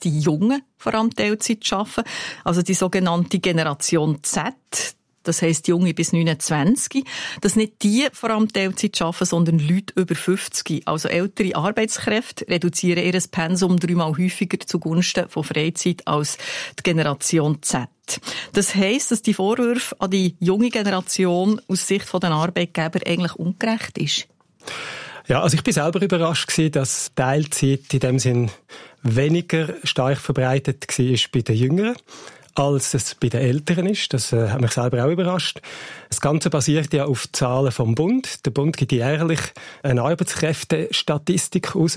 die Jungen vor allem Teilzeit arbeiten, also die sogenannte Generation Z. Das heisst Junge bis 29, dass nicht die vor allem Teilzeit arbeiten, sondern Leute über 50. Also ältere Arbeitskräfte reduzieren ihr Pensum 3-mal häufiger zugunsten von Freizeit als die Generation Z. Das heisst, dass die Vorwürfe an die junge Generation aus Sicht der Arbeitgeber eigentlich ungerecht ist. Ja, also ich bin selber überrascht gewesen, dass Teilzeit in dem Sinn weniger stark verbreitet war bei den Jüngeren, als es bei den Älteren ist. Das hat mich selber auch überrascht. Das Ganze basiert ja auf Zahlen vom Bund. Der Bund gibt jährlich eine Arbeitskräftestatistik raus.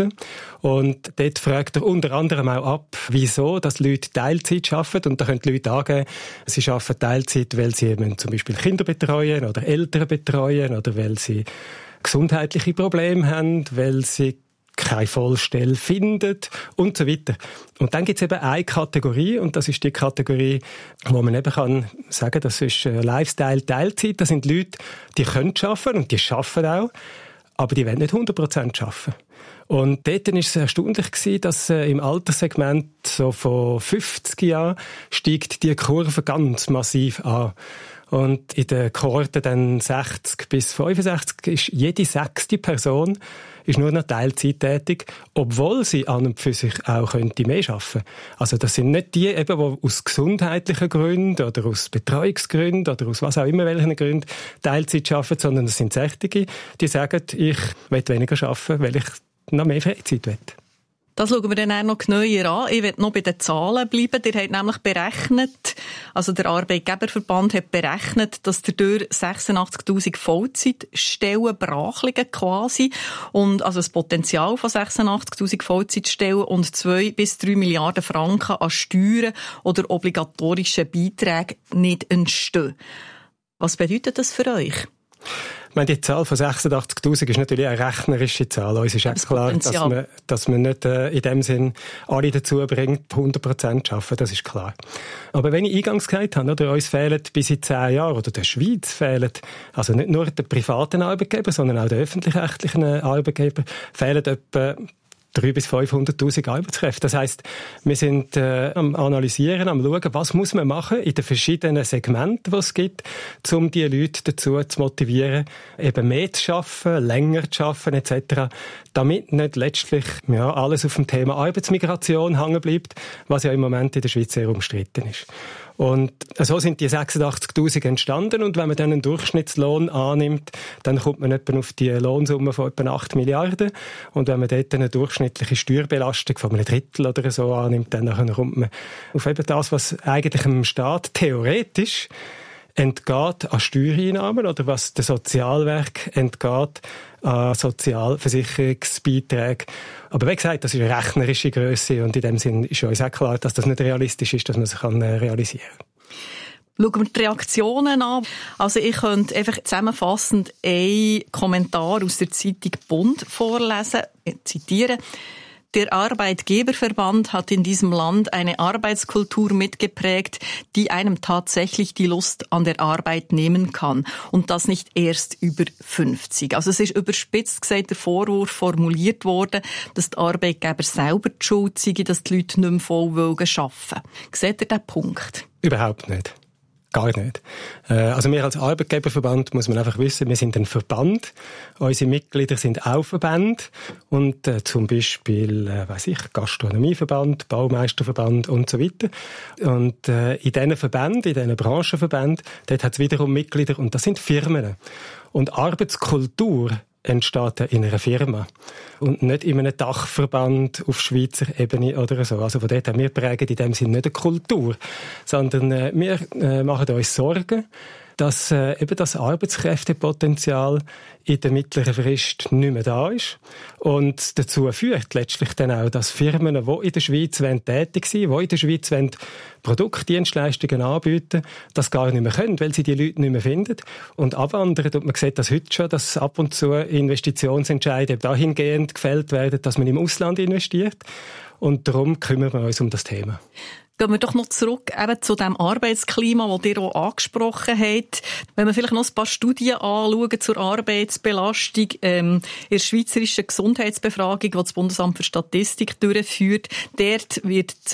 Und dort fragt er unter anderem auch ab, wieso dass Leute Teilzeit arbeiten. Und da können die Leute angeben, sie arbeiten Teilzeit, weil sie zum Beispiel Kinder betreuen oder Eltern betreuen oder weil sie gesundheitliche Probleme haben, weil sie keine Vollstelle findet und so weiter. Und dann gibt es eben eine Kategorie, und das ist die Kategorie, wo man eben kann sagen, das ist Lifestyle Teilzeit. Das sind Leute, die können arbeiten und die arbeiten auch, aber die wollen nicht 100% arbeiten. Und dort war es erstaunlich, dass im Alterssegment so von 50 Jahren steigt die Kurve ganz massiv an. Und in den Kohorten dann 60 bis 65 ist jede 6. Person ist nur noch Teilzeit tätig, obwohl sie an und für sich auch mehr arbeiten könnte. Also das sind nicht die, eben, die aus gesundheitlichen Gründen oder aus Betreuungsgründen oder aus was auch immer welchen Gründen Teilzeit arbeiten, sondern das sind Sächtige, die sagen, ich will weniger arbeiten, weil ich noch mehr Freizeit will. Das schauen wir dann auch noch genauer an. Ich will noch bei den Zahlen bleiben. Ihr habt nämlich berechnet, also der Arbeitgeberverband hat berechnet, dass dadurch 86'000 Vollzeitstellen brach liegen quasi. Und also das Potenzial von 86'000 Vollzeitstellen und 2 bis 3 Milliarden Franken an Steuern oder obligatorischen Beiträgen nicht entstehen. Was bedeutet das für euch? Ich meine, die Zahl von 86'000 ist natürlich eine rechnerische Zahl. Uns ist auch klar, dass man nicht in dem Sinn alle dazu bringt, 100% zu arbeiten. Das ist klar. Aber wenn ich eingangs gesagt habe, oder, uns fehlen bis in 10 Jahren, oder der Schweiz fehlen, also nicht nur den privaten Arbeitgeber, sondern auch den öffentlich-rechtlichen Arbeitgeber, fehlen etwa 300.000 bis 500'000 Arbeitskräfte. Das heisst, wir sind am Analysieren, am Schauen, was muss man machen in den verschiedenen Segmenten, die es gibt, um die Leute dazu zu motivieren, eben mehr zu arbeiten, länger zu arbeiten etc., damit nicht letztlich alles auf dem Thema Arbeitsmigration hängen bleibt, was ja im Moment in der Schweiz sehr umstritten ist. Und so sind die 86'000 entstanden, und wenn man dann einen Durchschnittslohn annimmt, dann kommt man etwa auf die Lohnsumme von etwa 8 Milliarden. Und wenn man dort eine durchschnittliche Steuerbelastung von einem Drittel oder so annimmt, dann kommt man auf eben das, was eigentlich dem Staat theoretisch entgeht an Steuereinnahmen oder was der Sozialwerk entgeht an Sozialversicherungsbeiträgen. Aber wie gesagt, das ist eine rechnerische Grösse, und in dem Sinn ist uns auch klar, dass das nicht realistisch ist, dass man es realisieren kann. Schauen wir die Reaktionen an. Also ich könnte einfach zusammenfassend einen Kommentar aus der Zeitung Bund vorlesen. Ich zitiere: Der Arbeitgeberverband hat in diesem Land eine Arbeitskultur mitgeprägt, die einem tatsächlich die Lust an der Arbeit nehmen kann. Und das nicht erst über 50. Also es ist überspitzt gesagt der Vorwurf formuliert worden, dass die Arbeitgeber selber die Schuld seien, dass die Leute nicht mehr voll arbeiten wollen. Seht ihr diesen Punkt? Überhaupt nicht. Gar nicht. Also wir als Arbeitgeberverband, muss man einfach wissen, wir sind ein Verband. Unsere Mitglieder sind auch Verbände. Und zum Beispiel, Gastronomieverband, Baumeisterverband und so weiter. Und in diesen Verbänden, in diesen Branchenverbänden, dort hat es wiederum Mitglieder, und das sind Firmen. Und Arbeitskultur entsteht in einer Firma und nicht in einem Dachverband auf Schweizer Ebene oder so. Also von dort her, wir prägen in dem Sinne nicht eine Kultur, sondern wir machen uns Sorgen, dass eben das Arbeitskräftepotenzial in der mittleren Frist nicht mehr da ist und dazu führt letztlich dann auch, dass Firmen, die in der Schweiz tätig sind, die in der Schweiz Produktdienstleistungen anbieten, das gar nicht mehr können, weil sie die Leute nicht mehr finden und abwandern. Und man sieht das heute schon, dass ab und zu Investitionsentscheide dahingehend gefällt werden, dass man im Ausland investiert, und darum kümmern wir uns um das Thema. Gehen wir doch noch zurück eben zu dem Arbeitsklima, das ihr auch angesprochen habt. Wenn wir vielleicht noch ein paar Studien anschauen zur Arbeitsbelastung, in der schweizerischen Gesundheitsbefragung, die das Bundesamt für Statistik durchführt, dort wird